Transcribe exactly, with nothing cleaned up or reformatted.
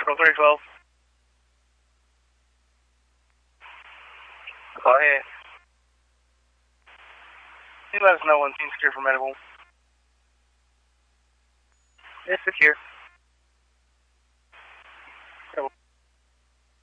Control three twelve. Go ahead. You let us know when team's secure for medical. It's secure.